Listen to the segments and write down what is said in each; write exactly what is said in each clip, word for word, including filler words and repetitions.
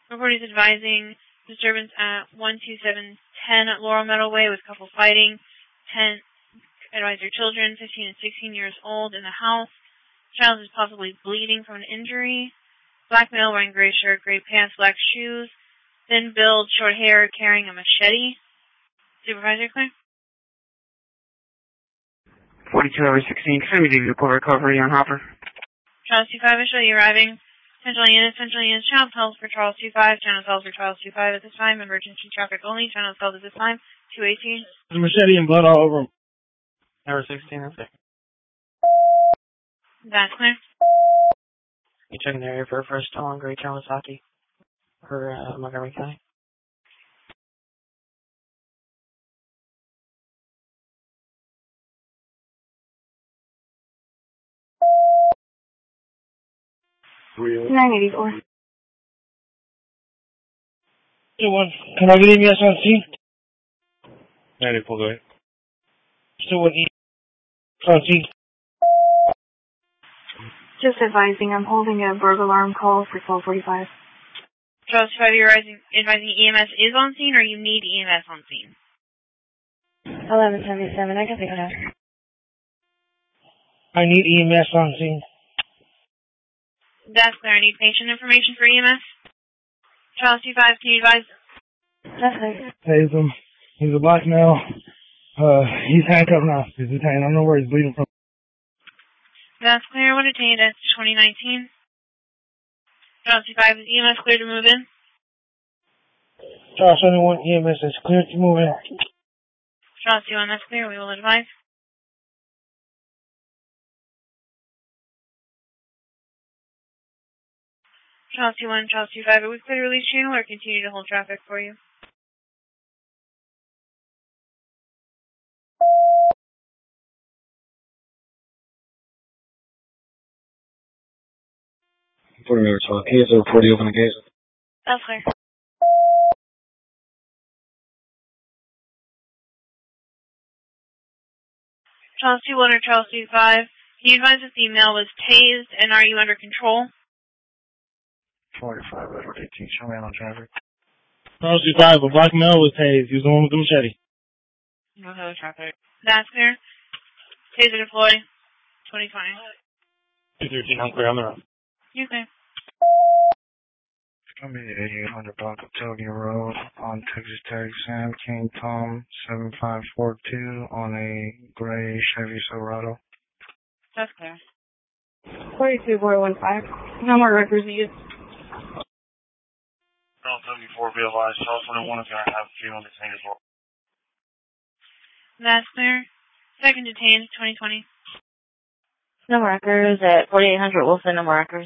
Report is advising disturbance at one two seven ten at Laurel Meadow Way with couple fighting. ten Advise your children, fifteen and sixteen years old, in the house. Child is possibly bleeding from an injury. Black male wearing gray shirt, gray pants, black shoes. Thin build, short hair, carrying a machete. Supervisor, clear? forty-two over sixteen, can we do report recovery on Hopper? Charles two five, visually arriving. Central unit, Central unit, channel tells for Charles two five, channel tells for Charles two five at this time, emergency traffic only, channel tells at this time, two eighteen. There's a machete and blood all over him. Number sixteen, that's it. That's clear. You checking the area for a first on Great Kawasaki for uh, Montgomery County? nine eighty-four. Hey, one. Can I get E M S on scene? ninety-four, go ahead. Still with E M S on scene. Just advising, I'm holding a burglar alarm call for twelve forty-five. Charles two five, you're advising, advising E M S is on scene or you need E M S on scene? eleven seventy-seven, I can pick it up. I need E M S on scene. That's clear. I need patient information for E M S. Charles two five, can you advise? That's clear. Hey, he's, um, he's a black male. Uh, he's handcuffed now. He's detained. I don't know where he's bleeding from. That's clear. What detained at twenty nineteen? Charles two five, is E M S clear to move in? Charles seventy-one, E M S is clear to move in. Charles two one, that's clear. We will advise. Charles two one, Charles two five, are we clear to release channel or continue to hold traffic for you? forty minutes on. He has a forty open the case. That's clear. Charles two one or Charles two five, can you advise if the male was tased and are you under control? forty-five, Edward eighteen, show me on traffic. Charles two five, a black male was tased. He was the one with the machete. No, no traffic. That's clear. Taser deploy. twenty twenty. two thirteen, I'm clear on the road. You clear. Come in at eighty-eight hundred block of Togi Road on Texas Tech, Sam King Tom seven five four two on a gray Chevy Silverado. That's clear. forty-two four one five. No more records needed. Colonel seventy-four, be advised, Charles twenty-one is going to have female detained as well. That's clear. Second detained, twenty twenty. No more records at forty-eight hundred Wilson, no more records.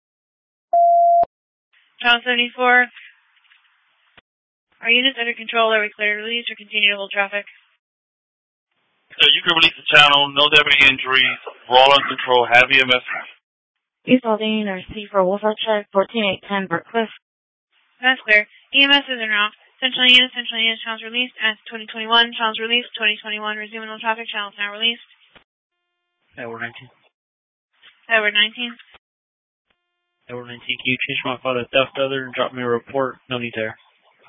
Charles seventy-four, are units under control? Are we clear to release or continue to hold traffic? So you can release the channel, no deputy injuries, we're all under control, have E M S. East Aldine or C for Wolf check, fourteen eight ten Burtcliff. That's clear. E M S is en route. Central unit, Central unit, channels released at twenty twenty-one. Channels released, twenty twenty-one. Resuming all traffic, channels now released. Edward nineteen. Edward nineteen. Edward nineteen, can you change my father theft other and drop me a report? No need there.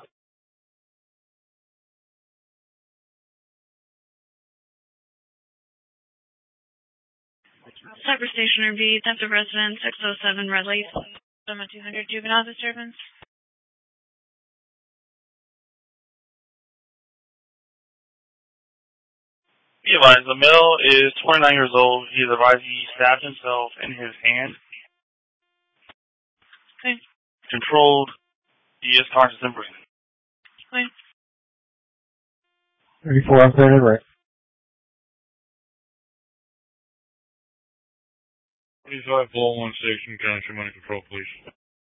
Cyber Station B, theft of residence, six oh seven Red Lake, Soma two hundred, juvenile disturbance. Be advised, the male is twenty-nine years old. He is advised he stabbed himself in his hand. Okay. Controlled. He is conscious and breathing. Okay. thirty-four, I'm clear to right. Please five four one six, you can count your money control, please.